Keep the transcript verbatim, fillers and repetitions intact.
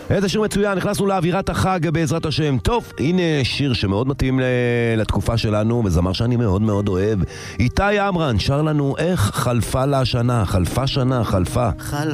איזה שיר מצוין, נכנסנו לאווירת החג בעזרת השם. טוב, הנה שיר שמאוד מתאים לתקופה שלנו, וזמר שאני מאוד מאוד אוהב. איתי אמרן שר לנו איך חלפה לה שנה, חלפה שנה, חלפה.